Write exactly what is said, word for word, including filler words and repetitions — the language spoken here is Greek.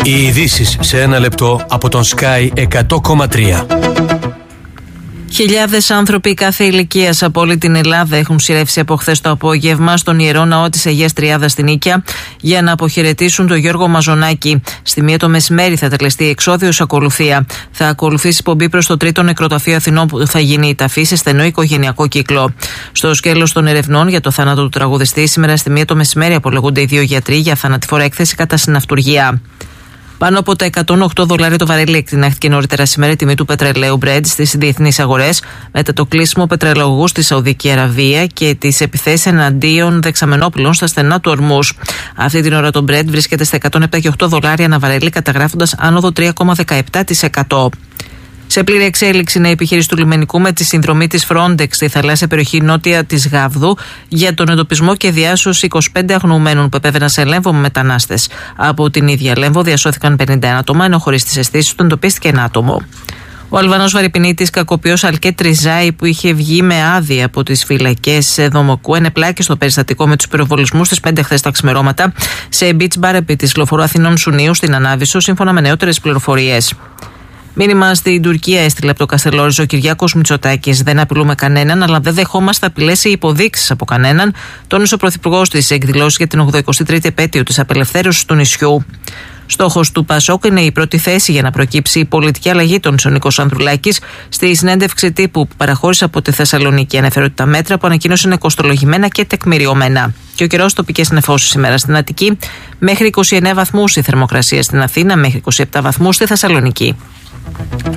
Οι ειδήσεις σε ένα λεπτό από τον Sky εκατό κόμμα τρία. Χιλιάδες άνθρωποι κάθε ηλικίας από όλη την Ελλάδα έχουν σειρεύσει από χθες το απόγευμα στον Ιερό Ναό της Αγίας Τριάδας στην Νίκαια για να αποχαιρετήσουν τον Γιώργο Μαζονάκη. Στη μία το μεσημέρι θα τελεστεί εξώδιος ακολουθία. Θα ακολουθήσει πομπή προς το τρίτο νεκροταφείο Αθηνών που θα γίνει η ταφή σε στενό οικογενειακό κύκλο. Στο σκέλος των ερευνών για το θάνατο του τραγουδιστή, σήμερα στη μία το μεσημέρι απολογούνται οι δύο γιατροί για θανατηφόρα έκθεση κατά συναυτουργία. Πάνω από τα εκατόν οκτώ δολάρια το βαρέλι εκτινάχθηκε νωρίτερα σήμερα η τιμή του πετρελαίου Brent στις διεθνείς αγορές μετά το κλείσιμο πετρελαγωγού στη Σαουδική Αραβία και τις επιθέσεις εναντίον δεξαμενόπυλων στα στενά του Ορμούς. Αυτή την ώρα το Brent βρίσκεται στα εκατόν επτά κόμμα οκτώ δολάρια ανά βαρέλι, καταγράφοντας άνοδο τρία κόμμα δεκαεπτά τοις εκατό. Σε πλήρη εξέλιξη είναι η επιχείρηση του λιμενικού με τη συνδρομή της Frontex στη θαλάσσια περιοχή νότια της Γάβδου για τον εντοπισμό και διάσωση είκοσι πέντε αγνοουμένων που επέβαιναν σε Λέμβο με μετανάστες. Από την ίδια Λέμβο διασώθηκαν πενήντα ένα άτομα, ενώ χωρίς τις αισθήσεις του εντοπίστηκε ένα άτομο. Ο Αλβανός βαρυπινίτης κακοποιός Αλκέ Τριζάη, που είχε βγει με άδεια από τις φυλακές Δομοκού, ενεπλάκη στο περιστατικό με τους πυροβολισμούς στις πέντε χθες τα ξημερώματα σε beach bar επί της λεωφορείου Αθηνών Σουνίου στην Ανάβησο, σύμφωνα με νεότερες πληροφορίες. Μήνυμα στην Τουρκία έστειλε από το Καστελόριζο ο Κυριάκος Μητσοτάκης. Δεν απειλούμε κανέναν, αλλά δεν δεχόμαστε απειλές ή υποδείξεις από κανέναν, τόνισε ο Πρωθυπουργός της εκδηλώσεις για την ογδοηκοστή τρίτη επέτειο της απελευθέρωσης του νησιού. Στόχος του Πασόκ είναι η πρώτη θέση για να προκύψει η πολιτική αλλαγή, των Νίκος Ανδρουλάκης στη συνέντευξη τύπου που παραχώρησε από τη Θεσσαλονίκη. Ανέφερε ότι τα μέτρα που ανακοίνωσε είναι κοστολογημένα και τεκμηριωμένα. Και ο καιρός, τοπικές νεφώσεις σήμερα στην Αττική, μέχρι είκοσι εννέα βαθμούς η θερμοκρασία στην Αθήνα, μέχρι είκοσι επτά βαθμούς στη Θεσσαλονίκη.